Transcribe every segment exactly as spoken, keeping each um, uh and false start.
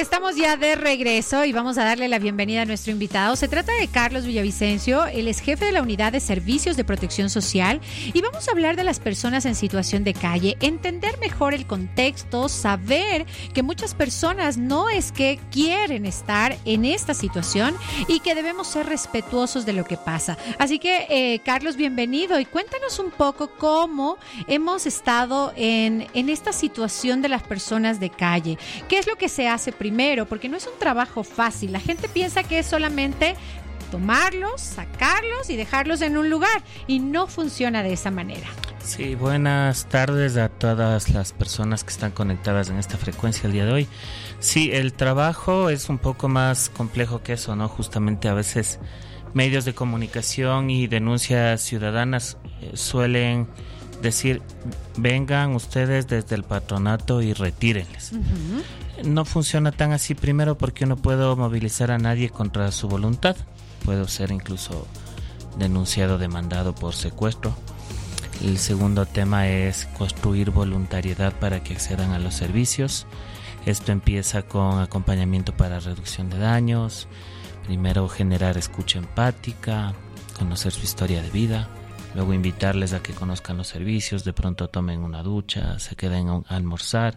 Estamos ya de regreso y vamos a darle la bienvenida a nuestro invitado. Se trata de Carlos Villavicencio, él es jefe de la Unidad de Servicios de Protección Social y vamos a hablar de las personas en situación de calle, entender mejor el contexto, saber que muchas personas no es que quieren estar en esta situación y que debemos ser respetuosos de lo que pasa. Así que, eh, Carlos, bienvenido y cuéntanos un poco cómo hemos estado en, en esta situación de las personas de calle. ¿Qué es lo que se hace primero? Porque no es un trabajo fácil. La gente piensa que es solamente tomarlos, sacarlos y dejarlos en un lugar y no funciona de esa manera. Sí, buenas tardes a todas las personas que están conectadas en esta frecuencia el día de hoy. Sí, el trabajo es un poco más complejo que eso, ¿no? Justamente a veces medios de comunicación y denuncias ciudadanas eh, suelen decir, vengan ustedes desde el patronato y retírenles. Uh-huh. No funciona tan así, primero porque no puedo movilizar a nadie contra su voluntad. Puedo ser incluso denunciado, demandado por secuestro. El segundo tema es construir voluntariedad para que accedan a los servicios. Esto empieza con acompañamiento para reducción de daños. Primero generar escucha empática, conocer su historia de vida. Luego invitarles a que conozcan los servicios, de pronto tomen una ducha, se queden a almorzar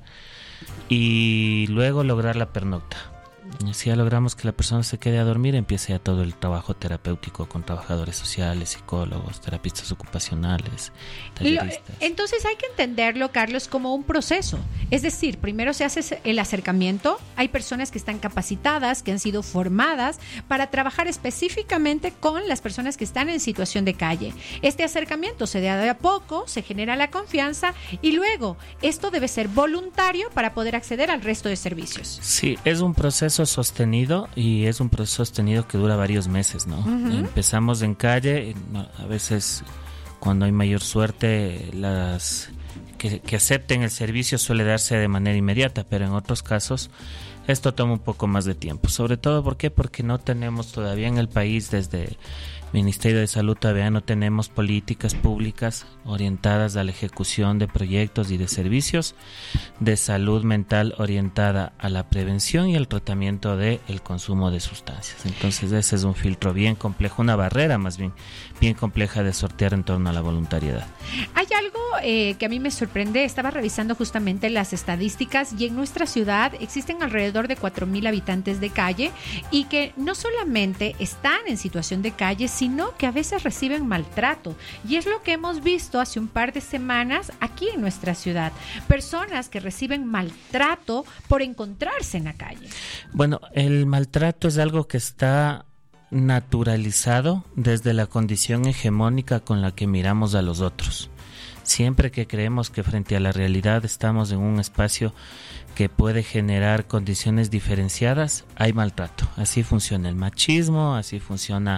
y luego lograr la pernocta. Si ya logramos que la persona se quede a dormir, empieza ya todo el trabajo terapéutico con trabajadores sociales, psicólogos, terapistas ocupacionales, talleristas. Entonces hay que entenderlo, Carlos, como un proceso. Es decir, primero se hace el acercamiento. Hay personas que están capacitadas, que han sido formadas para trabajar específicamente con las personas que están en situación de calle. Este acercamiento se da de a poco, se genera la confianza y luego esto debe ser voluntario para poder acceder al resto de servicios. Sí, es un proceso sostenido y es un proceso sostenido que dura varios meses, ¿no? Uh-huh. Empezamos en calle, a veces cuando hay mayor suerte las que, que acepten el servicio suele darse de manera inmediata, pero en otros casos esto toma un poco más de tiempo, sobre todo ¿por qué? Porque no tenemos todavía en el país, desde el Ministerio de Salud todavía no tenemos políticas públicas orientadas a la ejecución de proyectos y de servicios de salud mental orientada a la prevención y el tratamiento del consumo de sustancias. Entonces ese es un filtro bien complejo, una barrera más bien, bien compleja de sortear en torno a la voluntariedad. Hay algo eh, que a mí me sorprende, estaba revisando justamente las estadísticas y en nuestra ciudad existen alrededor de cuatro mil habitantes de calle y que no solamente están en situación de calle, sino que a veces reciben maltrato. Y es lo que hemos visto hace un par de semanas aquí en nuestra ciudad. Personas que reciben maltrato por encontrarse en la calle. Bueno, el maltrato es algo que está naturalizado desde la condición hegemónica con la que miramos a los otros. Siempre que creemos que frente a la realidad estamos en un espacio que puede generar condiciones diferenciadas, hay maltrato. Así funciona el machismo, así funciona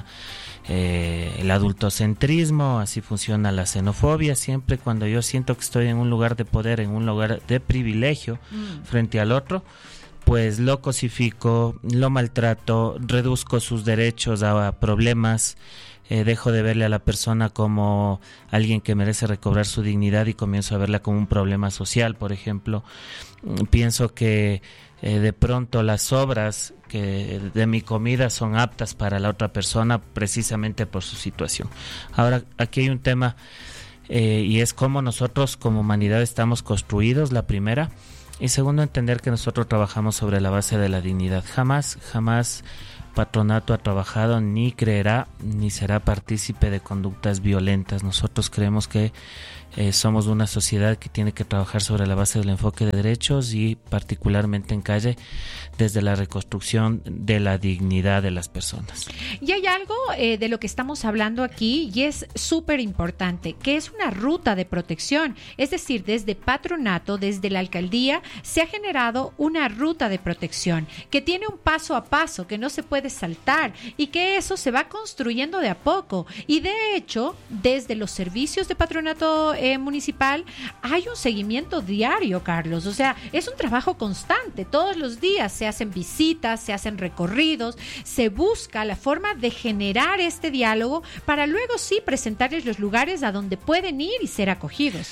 eh, el adultocentrismo, así funciona la xenofobia. Siempre cuando yo siento que estoy en un lugar de poder, en un lugar de privilegio mm. frente al otro, pues lo cosifico, lo maltrato, reduzco sus derechos a problemas. Eh, dejo de verle a la persona como alguien que merece recobrar su dignidad y comienzo a verla como un problema social, por ejemplo. Pienso que eh, de pronto las sobras que de mi comida son aptas para la otra persona precisamente por su situación. Ahora, aquí hay un tema eh, y es cómo nosotros como humanidad estamos construidos, la primera. Y segundo, entender que nosotros trabajamos sobre la base de la dignidad. Jamás, jamás patronato ha trabajado, ni creerá, ni será partícipe de conductas violentas. Nosotros creemos que eh, somos una sociedad que tiene que trabajar sobre la base del enfoque de derechos y particularmente en calle desde la reconstrucción de la dignidad de las personas. Y hay algo eh, de lo que estamos hablando aquí y es súper importante, que es una ruta de protección. Es decir, desde patronato, desde la alcaldía, se ha generado una ruta de protección que tiene un paso a paso, que no se puede saltar y que eso se va construyendo de a poco. Y de hecho, desde los servicios de patronato eh, municipal hay un seguimiento diario, Carlos. O sea, es un trabajo constante. Todos los días se hacen visitas, se hacen recorridos, se busca la forma de generar este diálogo para luego sí presentarles los lugares a donde pueden ir y ser acogidos.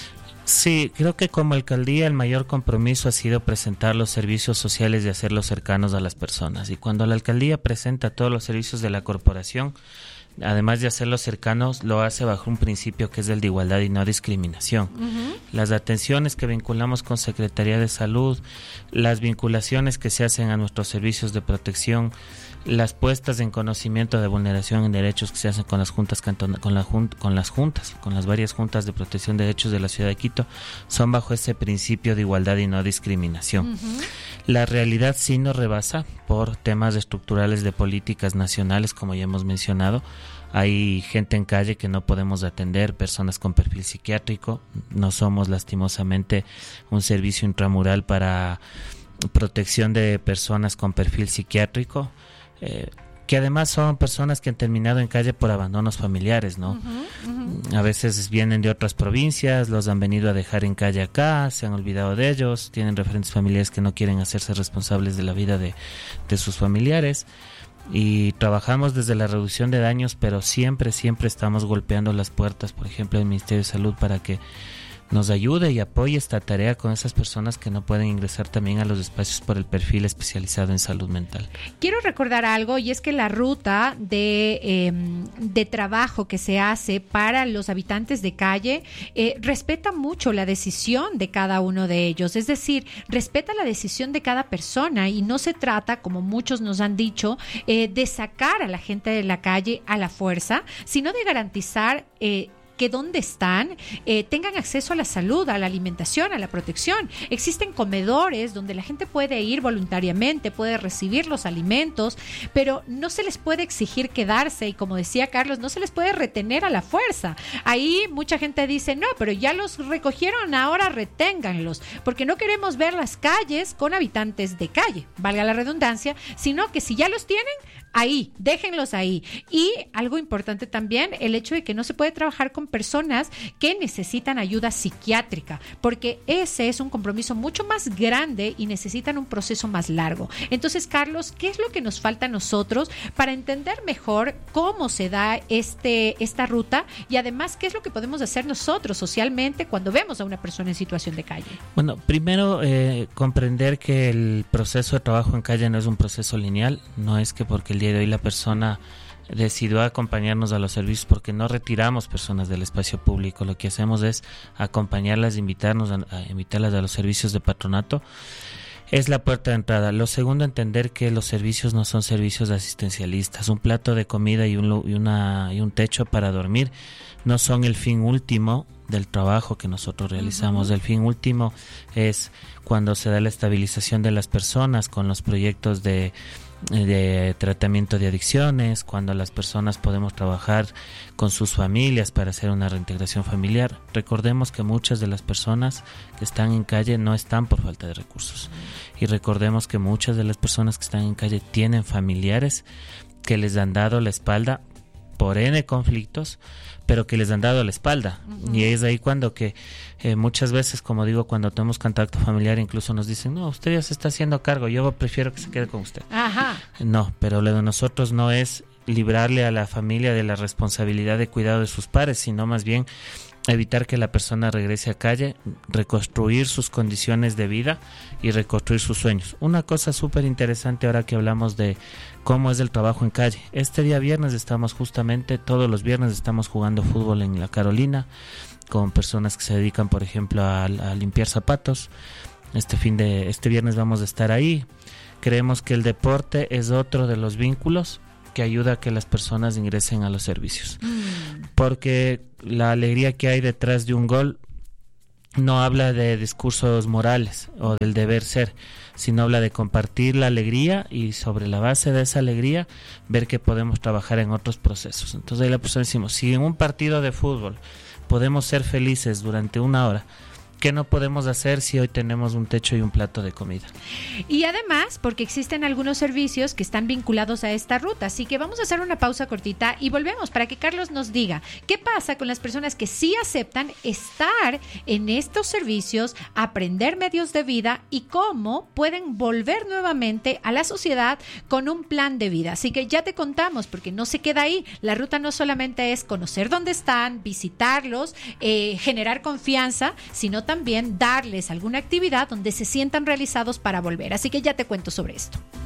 Sí, creo que como alcaldía el mayor compromiso ha sido presentar los servicios sociales y hacerlos cercanos a las personas. Y cuando la alcaldía presenta todos los servicios de la corporación, además de hacerlos cercanos, lo hace bajo un principio que es el de igualdad y no discriminación. Uh-huh. Las atenciones que vinculamos con Secretaría de Salud, las vinculaciones que se hacen a nuestros servicios de protección, las puestas en conocimiento de vulneración en derechos que se hacen con las juntas cantona, con, la jun, con las juntas, con las varias juntas de protección de derechos de la ciudad de Quito, son bajo ese principio de igualdad y no discriminación. Uh-huh. La realidad sí nos rebasa por temas estructurales de políticas nacionales, como ya hemos mencionado. Hay gente en calle que no podemos atender, personas con perfil psiquiátrico. No somos lastimosamente un servicio intramural para protección de personas con perfil psiquiátrico. Eh, que además son personas que han terminado en calle por abandonos familiares, ¿no? Uh-huh, uh-huh. A veces vienen de otras provincias, los han venido a dejar en calle acá, se han olvidado de ellos, tienen referentes familiares que no quieren hacerse responsables de la vida de, de sus familiares. Y trabajamos desde la reducción de daños, pero siempre, siempre estamos golpeando las puertas, por ejemplo, del Ministerio de Salud, para que nos ayude y apoye esta tarea con esas personas que no pueden ingresar también a los espacios por el perfil especializado en salud mental. Quiero recordar algo, y es que la ruta de, eh, de trabajo que se hace para los habitantes de calle eh, respeta mucho la decisión de cada uno de ellos, es decir, respeta la decisión de cada persona, y no se trata, como muchos nos han dicho, eh, de sacar a la gente de la calle a la fuerza, sino de garantizar eh, que donde están eh, tengan acceso a la salud, a la alimentación, a la protección. Existen comedores donde la gente puede ir voluntariamente, puede recibir los alimentos, pero no se les puede exigir quedarse, y como decía Carlos, no se les puede retener a la fuerza. Ahí mucha gente dice, no, pero ya los recogieron, ahora reténganlos, porque no queremos ver las calles con habitantes de calle, valga la redundancia, sino que si ya los tienen, ahí, déjenlos ahí. Y algo importante también, el hecho de que no se puede trabajar con personas que necesitan ayuda psiquiátrica, porque ese es un compromiso mucho más grande y necesitan un proceso más largo. Entonces, Carlos, ¿qué es lo que nos falta a nosotros para entender mejor cómo se da este, esta ruta, y además qué es lo que podemos hacer nosotros socialmente cuando vemos a una persona en situación de calle? Bueno, primero eh, comprender que el proceso de trabajo en calle no es un proceso lineal, no es que porque el día de hoy la persona decidió acompañarnos a los servicios, porque no retiramos personas del espacio público, lo que hacemos es acompañarlas, invitarnos a, a invitarlas a los servicios de patronato. Es la puerta de entrada. Lo segundo, entender que los servicios no son servicios asistencialistas. Un plato de comida y un, y una, y un techo para dormir no son el fin último del trabajo que nosotros realizamos. Uh-huh. El fin último es cuando se da la estabilización de las personas con los proyectos de de tratamiento de adicciones, cuando las personas podemos trabajar con sus familias para hacer una reintegración familiar. Recordemos que muchas de las personas que están en calle no están por falta de recursos, y recordemos que muchas de las personas que están en calle tienen familiares que les han dado la espalda por N conflictos, pero que les han dado la espalda. Uh-huh. Y es ahí cuando que eh, muchas veces, como digo, cuando tenemos contacto familiar, incluso nos dicen, no, usted ya se está haciendo cargo, yo prefiero que se quede con usted. Ajá. No, pero lo de nosotros no es librarle a la familia de la responsabilidad de cuidado de sus padres, sino más bien evitar que la persona regrese a calle, reconstruir sus condiciones de vida y reconstruir sus sueños. Una cosa súper interesante ahora que hablamos de cómo es el trabajo en calle. Este día viernes estamos justamente, todos los viernes estamos jugando fútbol en La Carolina con personas que se dedican, por ejemplo, a, a limpiar zapatos. Este fin de este viernes vamos a estar ahí. Creemos que el deporte es otro de los vínculos que ayuda a que las personas ingresen a los servicios. Mm. Porque la alegría que hay detrás de un gol no habla de discursos morales o del deber ser, sino habla de compartir la alegría y sobre la base de esa alegría ver que podemos trabajar en otros procesos. Entonces ahí la persona decimos, si en un partido de fútbol podemos ser felices durante una hora, ¿Qué no podemos hacer si hoy tenemos un techo y un plato de comida? Y además, porque existen algunos servicios que están vinculados a esta ruta. Así que vamos a hacer una pausa cortita y volvemos para que Carlos nos diga qué pasa con las personas que sí aceptan estar en estos servicios, aprender medios de vida y cómo pueden volver nuevamente a la sociedad con un plan de vida. Así que ya te contamos, porque no se queda ahí. La ruta no solamente es conocer dónde están, visitarlos, eh, generar confianza, sino también darles alguna actividad donde se sientan realizados para volver. Así que ya te cuento sobre esto.